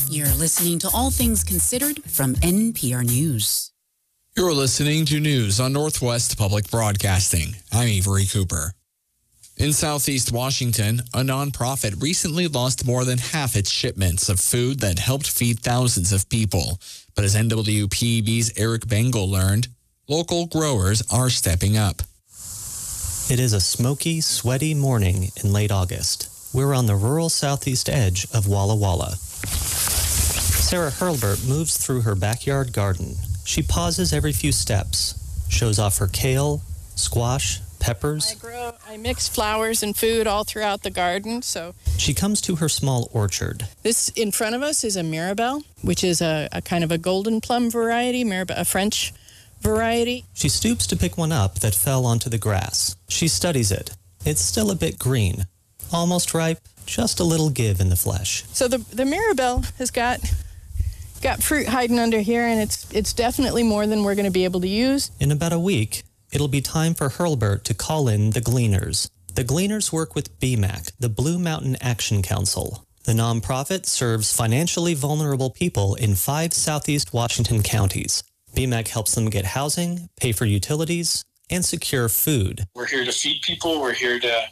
You're listening to All Things Considered from NPR News. You're listening to news on Northwest Public Broadcasting. I'm Avery Cooper. In Southeast Washington, a nonprofit recently lost more than half its shipments of food that helped feed thousands of people. But as NWPB's Eric Bengal learned, local growers are stepping up. It is a smoky, sweaty morning in late August. We're on the rural southeast edge of Walla Walla. Sarah Hurlbert moves through her backyard garden. She pauses every few steps, shows off her kale, squash, peppers. I mix flowers and food all throughout the garden, so. She comes to her small orchard. This in front of us is a Mirabelle, which is a kind of a golden plum variety, a French variety. She stoops to pick one up that fell onto the grass. She studies it. It's still a bit green, almost ripe, just a little give in the flesh. So the Mirabelle has got fruit hiding under here, and it's definitely more than we're going to be able to use. In about a week, it'll be time for Hurlbert to call in the Gleaners. The Gleaners work with BMAC, the Blue Mountain Action Council. The nonprofit serves financially vulnerable people in 5 southeast Washington counties. BMAC helps them get housing, pay for utilities, and secure food. We're here to feed people. We're here to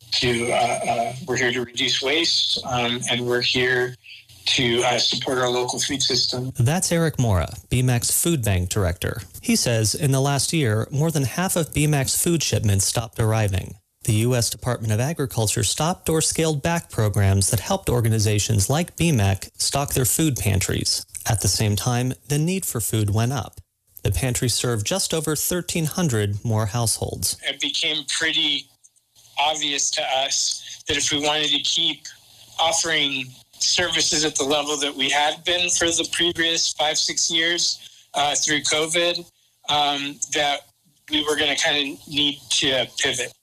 reduce waste, and we're here to support our local food system. That's Eric Mora, BMAC's food bank director. He says in the last year, more than half of BMAC's food shipments stopped arriving. The U.S. Department of Agriculture stopped or scaled back programs that helped organizations like BMAC stock their food pantries. At the same time, the need for food went up. The pantry served just over 1,300 more households. It became pretty obvious to us that if we wanted to keep offering services at the level that we had been for the previous 5-6 years through COVID, that we were going to kind of need to pivot.